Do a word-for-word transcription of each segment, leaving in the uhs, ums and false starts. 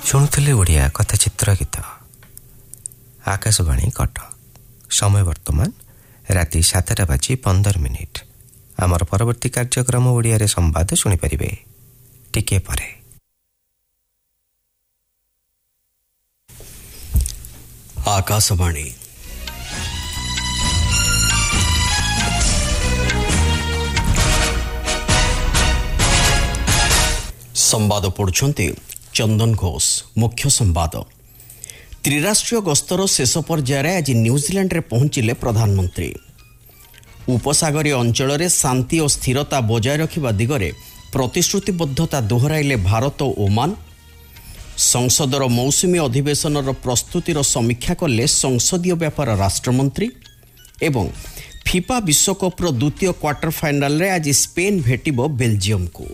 ଶୁଣୁଥିଲେ ଓଡ଼ିଆ କଥାଚିତ୍ର ଗୀତ। ଆକାଶବାଣୀ କଟକ। ସମୟ ବର୍ତ୍ତମାନ ରାତି ସାତଟା ବାଜି ପନ୍ଦର ମିନିଟ୍। ଆମର ପରବର୍ତ୍ତୀ କାର୍ଯ୍ୟକ୍ରମ ଓଡ଼ିଆରେ ସମ୍ବାଦ ଶୁଣିପାରିବେ ଟିକେ ପରେ। ଆକାଶବାଣୀ ସମ୍ବାଦ ପଢ଼ୁଛନ୍ତି ଚନ୍ଦନ ଘୋଷ। ମୁଖ୍ୟ ସମ୍ବାଦ। ତ୍ରିରାଷ୍ଟ୍ରୀୟ ଗସ୍ତର ଶେଷ ପର୍ଯ୍ୟାୟରେ ଆଜି ନ୍ୟୁଜିଲାଣ୍ଡରେ ପହଞ୍ଚିଲେ ପ୍ରଧାନମନ୍ତ୍ରୀ। ଉପସାଗରୀୟ ଅଞ୍ଚଳରେ ଶାନ୍ତି ଓ ସ୍ଥିରତା ବଜାୟ ରଖିବା ଦିଗରେ ପ୍ରତିଶ୍ରୁତିବଦ୍ଧତା ଦୋହରାଇଲେ ଭାରତ ଓ ଓମାନ। ସଂସଦର ମୌସୁମୀ ଅଧିବେଶନର ପ୍ରସ୍ତୁତିର ସମୀକ୍ଷା କଲେ ସଂସଦୀୟ ବ୍ୟାପାର ରାଷ୍ଟ୍ରମନ୍ତ୍ରୀ। ଏବଂ ଫିଫା ବିଶ୍ୱକପ୍ର ଦ୍ୱିତୀୟ କ୍ୱାର୍ଟର ଫାଇନାଲରେ ଆଜି ସ୍ପେନ୍ ଭେଟିବ ବେଲଜିୟମକୁ।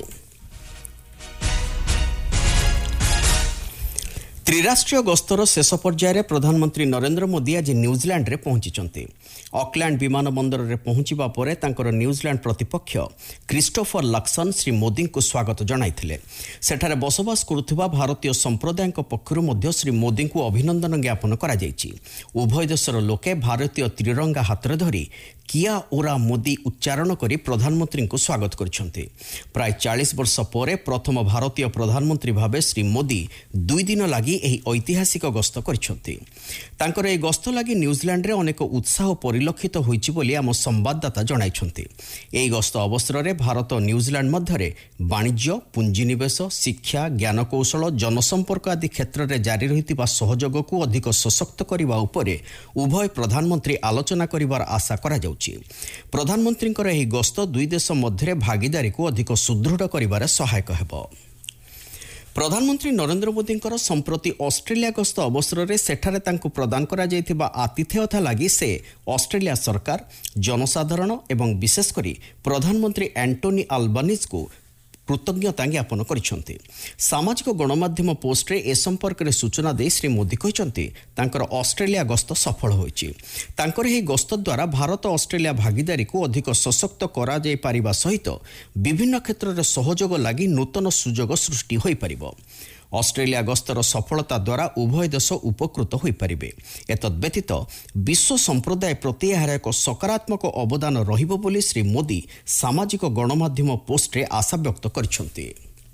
ତ୍ରିରାଷ୍ଟ୍ରୀୟ ଗସ୍ତର ଶେଷ ପର୍ଯ୍ୟାୟରେ ପ୍ରଧାନମନ୍ତ୍ରୀ ନରେନ୍ଦ୍ର ମୋଦି ଆଜି ନ୍ୟୁଜିଲାଣ୍ଡରେ ପହଞ୍ଚିଛନ୍ତି। ଅକ୍ଲାଣ୍ଡ ବିମାନ ବନ୍ଦରରେ ପହଞ୍ଚିବା ପରେ ତାଙ୍କର ନ୍ୟୁଜିଲାଣ୍ଡ ପ୍ରତିପକ୍ଷ କ୍ରିଷ୍ଟୋଫର ଲକ୍ସନ୍ ଶ୍ରୀ ମୋଦିଙ୍କୁ ସ୍ୱାଗତ ଜଣାଇଥିଲେ। ସେଠାରେ ବସବାସ କରୁଥିବା ଭାରତୀୟ ସମ୍ପ୍ରଦାୟଙ୍କ ପକ୍ଷରୁ ମଧ୍ୟ ଶ୍ରୀ ମୋଦିଙ୍କୁ ଅଭିନନ୍ଦନ ଜ୍ଞାପନ କରାଯାଇଛି। ଉଭୟ ଦେଶର ଲୋକେ ଭାରତୀୟ ତ୍ରିରଙ୍ଗା ହାତରେ ଧରି କିଆ ଓରା ମୋଦି ଉଚ୍ଚାରଣ କରି ପ୍ରଧାନମନ୍ତ୍ରୀଙ୍କୁ ସ୍ୱାଗତ କରିଛନ୍ତି। ପ୍ରାୟ ଚାଳିଶ ବର୍ଷ ପରେ ପ୍ରଥମ ଭାରତୀୟ ପ୍ରଧାନମନ୍ତ୍ରୀ ଭାବେ ଶ୍ରୀ ମୋଦି ଦୁଇ ଦିନ ଲାଗି ଏହି ଐତିହାସିକ ଗସ୍ତ କରିଛନ୍ତି। ତାଙ୍କର ଏହି ଗସ୍ତ ଲାଗି ନ୍ୟୁଜିଲାଣ୍ଡରେ ଅନେକ ଉତ୍ସାହ ପରିଲକ୍ଷିତ ହୋଇଛି ବୋଲି ଆମ ସମ୍ବାଦଦାତା ଜଣାଇଛନ୍ତି। ଏହି ଗସ୍ତ ଅବସରରେ ଭାରତ ଓ ନ୍ୟୁଜିଲାଣ୍ଡ ମଧ୍ୟରେ ବାଣିଜ୍ୟ, ପୁଞ୍ଜିନିବେଶ, ଶିକ୍ଷା, ଜ୍ଞାନକୌଶଳ, ଜନସମ୍ପର୍କ ଆଦି କ୍ଷେତ୍ରରେ ଜାରି ରହିଥିବା ସହଯୋଗକୁ ଅଧିକ ସଶକ୍ତ କରିବା ଉପରେ ଉଭୟ ପ୍ରଧାନମନ୍ତ୍ରୀ ଆଲୋଚନା କରିବାର ଆଶା କରାଯାଉଛି। ପ୍ରଧାନମନ୍ତ୍ରୀଙ୍କର ଏହି ଗସ୍ତ ଦୁଇ ଦେଶ ମଧ୍ୟରେ ଭାଗିଦାରୀକୁ ଅଧିକ ସୁଦୃଢ଼ କରିବାରେ ସହାୟକ ହେବ। ପ୍ରଧାନମନ୍ତ୍ରୀ ନରେନ୍ଦ୍ର ମୋଦିଙ୍କର ସମ୍ପ୍ରତି ଅଷ୍ଟ୍ରେଲିଆ ଗସ୍ତ ଅବସରରେ ସେଠାରେ ତାଙ୍କୁ ପ୍ରଦାନ କରାଯାଇଥିବା ଆତିଥେୟତା ଲାଗି ସେ ଅଷ୍ଟ୍ରେଲିଆ ସରକାର, ଜନସାଧାରଣ ଏବଂ ବିଶେଷ କରି ପ୍ରଧାନମନ୍ତ୍ରୀ ଆଣ୍ଟୋନି ଆଲବାନିଜ୍ଙ୍କୁ କୃତଜ୍ଞତା ଜ୍ଞାପନ କରିଛନ୍ତି। ସାମାଜିକ ଗଣମାଧ୍ୟମ ପୋଷ୍ଟରେ ଏ ସମ୍ପର୍କରେ ସୂଚନା ଦେଇ ଶ୍ରୀ ମୋଦି କହିଛନ୍ତି ତାଙ୍କର ଅଷ୍ଟ୍ରେଲିଆ ଗସ୍ତ ସଫଳ ହୋଇଛି। ତାଙ୍କର ଏହି ଗସ୍ତ ଦ୍ୱାରା ଭାରତ ଅଷ୍ଟ୍ରେଲିଆ ଭାଗିଦାରୀକୁ ଅଧିକ ସଶକ୍ତ କରାଯାଇପାରିବା ସହିତ ବିଭିନ୍ନ କ୍ଷେତ୍ରରେ ସହଯୋଗ ଲାଗି ନୂତନ ସୁଯୋଗ ସୃଷ୍ଟି ହୋଇପାରିବ। ଅଷ୍ଟ୍ରେଲିଆ ଗସ୍ତର ସଫଳତା ଦ୍ୱାରା ଉଭୟ ଦେଶ ଉପକୃତ ହୋଇପାରିବେ। ଏତଦ୍ବ୍ୟତୀତ ବିଶ୍ୱ ସମ୍ପ୍ରଦାୟ ପ୍ରତି ଏହାର ଏକ ସକାରାତ୍ମକ ଅବଦାନ ରହିବ ବୋଲି ଶ୍ରୀ ମୋଦି ସାମାଜିକ ଗଣମାଧ୍ୟମ ପୋଷ୍ଟରେ ଆଶା ବ୍ୟକ୍ତ କରିଛନ୍ତି।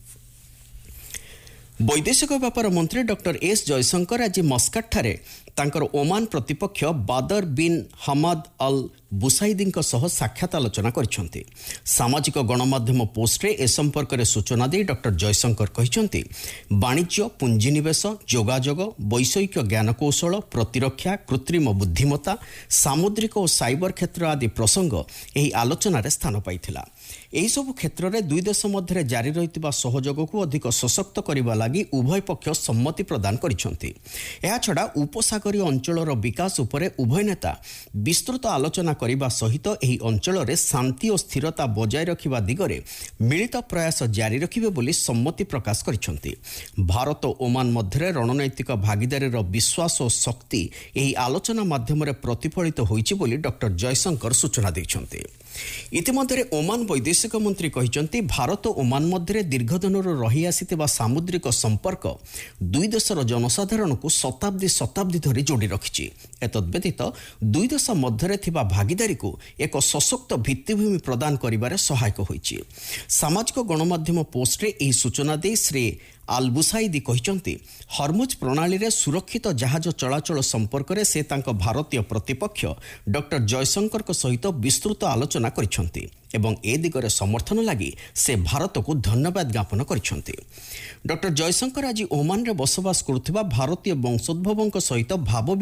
ବୈଦେଶିକ ବ୍ୟାପାର ମନ୍ତ୍ରୀ ଡକ୍ଟର ଏସ୍ ଜୟଶଙ୍କର ଆଜି ମସ୍କାଟ୍ଠାରେ ତାଙ୍କର ଓମାନ ପ୍ରତିପକ୍ଷ ବାଦର ବିନ୍ ହମାଦ ଅଲ୍ ବୁସାଇଦିଙ୍କ ସହ ସାକ୍ଷାତ ଆଲୋଚନା କରିଛନ୍ତି। ସାମାଜିକ ଗଣମାଧ୍ୟମ ପୋଷ୍ଟରେ ଏ ସମ୍ପର୍କରେ ସୂଚନା ଦେଇ ଡକ୍ଟର ଜୟଶଙ୍କର କହିଛନ୍ତି ବାଣିଜ୍ୟ, ପୁଞ୍ଜିନିବେଶ, ଯୋଗାଯୋଗ, ବୈଷୟିକ ଜ୍ଞାନକୌଶଳ, ପ୍ରତିରକ୍ଷା, କୃତ୍ରିମ ବୁଦ୍ଧିମତ୍ତା, ସାମୁଦ୍ରିକ ଓ ସାଇବର କ୍ଷେତ୍ର ଆଦି ପ୍ରସଙ୍ଗ ଏହି ଆଲୋଚନାରେ ସ୍ଥାନ ପାଇଥିଲା। ଏହିସବୁ କ୍ଷେତ୍ରରେ ଦୁଇ ଦେଶ ମଧ୍ୟରେ ଜାରି ରହିଥିବା ସହଯୋଗକୁ ଅଧିକ ସଶକ୍ତ କରିବା ଲାଗି ଉଭୟ ପକ୍ଷ ସମ୍ମତି ପ୍ରଦାନ କରିଛନ୍ତି। ଏହାଛଡ଼ା ଉପସାଗରୀୟ ଅଞ୍ଚଳର ବିକାଶ ଉପରେ ଉଭୟ ନେତା ବିସ୍ତୃତ ଆଲୋଚନା କରିବା ସହିତ ଏହି ଅଞ୍ଚଳରେ ଶାନ୍ତି ଓ ସ୍ଥିରତା ବଜାୟ ରଖିବା ଦିଗରେ ମିଳିତ ପ୍ରୟାସ ଜାରି ରଖିବେ ବୋଲି ସମ୍ମତି ପ୍ରକାଶ କରିଛନ୍ତି। ଭାରତ ଓ ଓମାନ ମଧ୍ୟରେ ରଣନୈତିକ ଭାଗିଦାରୀର ବିଶ୍ୱାସ ଓ ଶକ୍ତି ଏହି ଆଲୋଚନା ମାଧ୍ୟମରେ ପ୍ରତିଫଳିତ ହୋଇଛି ବୋଲି ଡକ୍ଟର ଜୟଶଙ୍କର ସୂଚନା ଦେଇଛନ୍ତି। ଇତିମଧ୍ୟରେ ଓମାନ ବୈଦେଶିକ ମନ୍ତ୍ରୀ କହିଛନ୍ତି ଭାରତ ଓ ଓମାନ ମଧ୍ୟରେ ଦୀର୍ଘଦିନରୁ ରହିଆସିଥିବା ସାମୁଦ୍ରିକ ସମ୍ପର୍କ ଦୁଇ ଦେଶର ଜନସାଧାରଣଙ୍କୁ ଶତାବ୍ଦୀ ଶତାବ୍ଦୀ ଧରି ଯୋଡ଼ି ରଖିଛି। ଏତଦ୍ବ୍ୟତୀତ ଦୁଇ ଦେଶ ମଧ୍ୟରେ ଥିବା ଭାଗିଦାରୀକୁ ଏକ ସଶକ୍ତ ଭିତ୍ତିଭୂମି ପ୍ରଦାନ କରିବାରେ ସହାୟକ ହୋଇଛି। ସାମାଜିକ ଗଣମାଧ୍ୟମ ପୋଷ୍ଟରେ ଏହି ସୂଚନା ଦେଇ ଶ୍ରୀ ଆଲବୁସାଇଦି କହିଛନ୍ତି ହର୍ମୁଜ ପ୍ରଣାଳୀରେ ସୁରକ୍ଷିତ ଜାହାଜ ଚଳାଚଳ ସମ୍ପର୍କରେ ସେ ତାଙ୍କ ଭାରତୀୟ ପ୍ରତିପକ୍ଷ ଡକ୍ଟର ଜୟଶଙ୍କରଙ୍କ ସହିତ ବିସ୍ତୃତ ଆଲୋଚନା କରିଛନ୍ତି ଏବଂ ଏ ଦିଗରେ ସମର୍ଥନ ଲାଗି ସେ ଭାରତକୁ ଧନ୍ୟବାଦ ଜ୍ଞାପନ କରିଛନ୍ତି। ଡକ୍ଟର ଜୟଶଙ୍କର ଆଜି ଓମାନରେ ବସବାସ କରୁଥିବା ଭାରତୀୟ ବଂଶୋଦ୍ଭବଙ୍କ ସହିତ ଭାବ